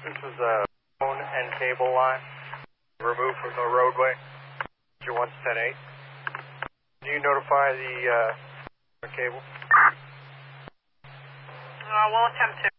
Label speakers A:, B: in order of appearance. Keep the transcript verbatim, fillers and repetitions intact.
A: This is a phone and cable line removed from the roadway. Your one ten eight. Do you notify the uh, cable?
B: Uh, we'll attempt to.